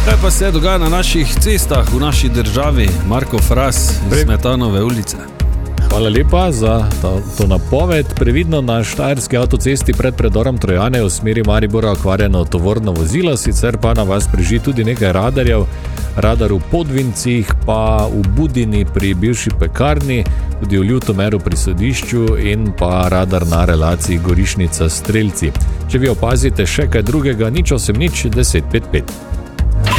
Kaj pa se dogaja na naših cestah v naši državi? Marko Fras iz Smetanove ulice. Hvala lepa za to napoved. Previdno na štajerski avtocesti pred predorom Trojane v smeri Maribora okvarjeno tovorno vozilo, sicer pa na vas preži tudi nekaj radarjev. Radar v Podvincih, pa v Budini pri bivši pekarni, tudi v Ljutomeru pri sodišču in pa radar na relaciji Gorišnica Strelci. Če vi opazite še kaj drugega, 0800 10 55.